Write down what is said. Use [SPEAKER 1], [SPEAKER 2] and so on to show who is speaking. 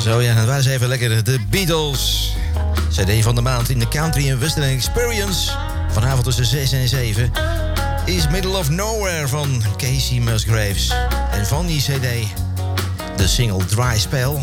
[SPEAKER 1] Zo ja, het was even lekker de Beatles. CD van de maand in de Country and Western Experience. Vanavond tussen 6 en 7 is Middle of Nowhere van Casey Musgraves. En van die CD de single Dry Spell.